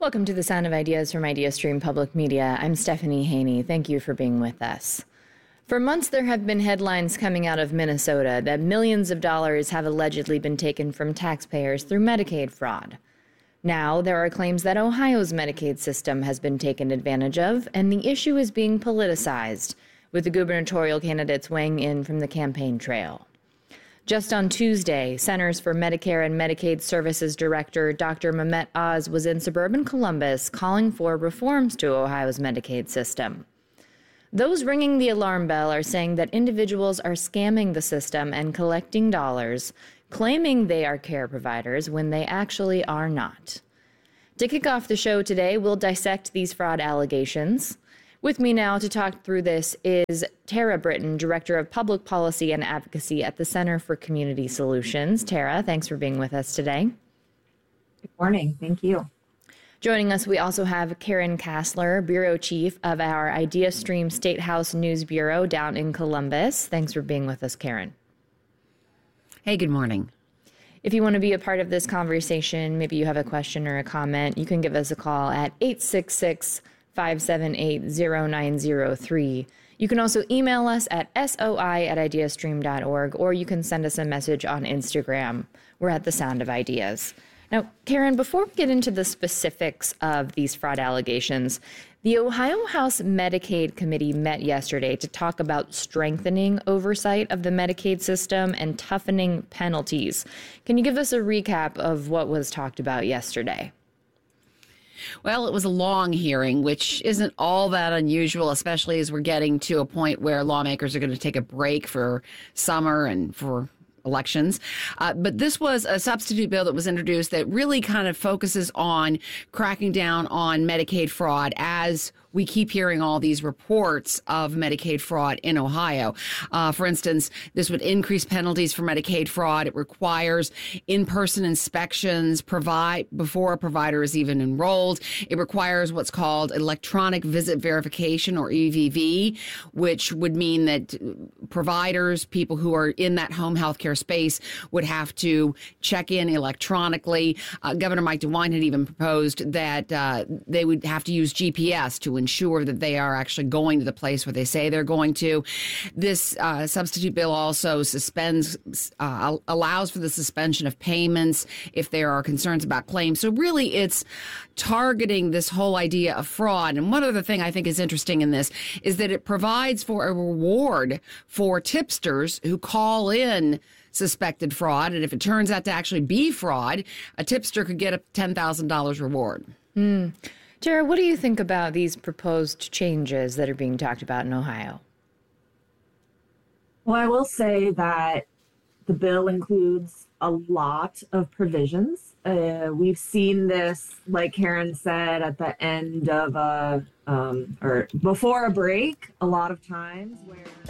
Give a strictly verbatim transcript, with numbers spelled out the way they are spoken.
Welcome to the Sound of Ideas from IdeaStream Public Media. I'm Stephanie Haney. Thank you for being with us. For months, there have been headlines coming out of Minnesota that millions of dollars have allegedly been taken from taxpayers through Medicaid fraud. Now, there are claims that Ohio's Medicaid system has been taken advantage of, and the issue is being politicized, with the gubernatorial candidates weighing in from the campaign trail. Just on Tuesday, Centers for Medicare and Medicaid Services Director Doctor Mehmet Oz was in suburban Columbus calling for reforms to Ohio's Medicaid system. Those ringing the alarm bell are saying that individuals are scamming the system and collecting dollars, claiming they are care providers when they actually are not. To kick off the show today, we'll dissect these fraud allegations. With me now to talk through this is Tara Britton, Director of Public Policy and Advocacy at the Center for Community Solutions. Tara, thanks for being with us today. Good morning. Thank you. Joining us, we also have Karen Kassler, Bureau Chief of our IdeaStream State House News Bureau down in Columbus. Thanks for being with us, Karen. Hey, good morning. If you want to be a part of this conversation, maybe you have a question or a comment, you can give us a call at eight six six, five seven eight, zero nine zero three. You can also email us at soi at ideastream dot org, or you can send us a message on Instagram. We're at The Sound of Ideas. Now, Karen, before we get into the specifics of these fraud allegations, the Ohio House Medicaid Committee met yesterday to talk about strengthening oversight of the Medicaid system and toughening penalties. Can you give us a recap of what was talked about yesterday? Well, it was a long hearing, which isn't all that unusual, especially as we're getting to a point where lawmakers are going to take a break for summer and for elections. Uh, but this was a substitute bill that was introduced that really kind of focuses on cracking down on Medicaid fraud as we keep hearing all these reports of Medicaid fraud in Ohio. Uh, for instance, this would increase penalties for Medicaid fraud. It requires in-person inspections provide before a provider is even enrolled. It requires what's called electronic visit verification, or E V V, which would mean that providers, people who are in that home health care space, would have to check in electronically. Uh, Governor Mike DeWine had even proposed that uh, they would have to use G P S to ensure that they are actually going to the place where they say they're going to. This uh, substitute bill also suspends, uh, allows for the suspension of payments if there are concerns about claims. So really, it's targeting this whole idea of fraud. And one other thing I think is interesting in this is that it provides for a reward for tipsters who call in suspected fraud. And if it turns out to actually be fraud, a tipster could get a ten thousand dollars reward. Mm. Tara, what do you think about these proposed changes that are being talked about in Ohio? Well, I will say that the bill includes a lot of provisions. Uh, we've seen this, like Karen said, at the end of a, um, or before a break, a lot of times where